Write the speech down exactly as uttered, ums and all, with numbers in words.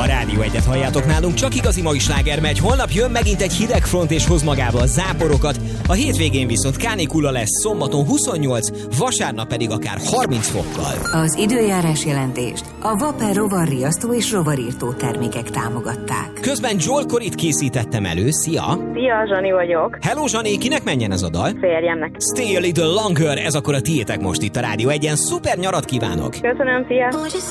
A Rádió Egyet halljátok nálunk, csak igazi mai sláger megy. Holnap jön megint egy hideg front és hoz magával záporokat. A hétvégén viszont kánikula lesz, szombaton huszonnyolc, vasárnap pedig akár harminc fokkal. Az időjárás jelentést a Vaper rovarriasztó és rovarírtó termékek támogatták. Közben Joel Corryt készítettem elő. Szia! Szia, Zsani vagyok. Hello, Zsani! Kinek menjen ez a dal? Férjemnek. Stay a little longer, ez akkor a tiétek most itt a Rádió Egyen. Szuper nyarat kívánok! Köszönöm, szia!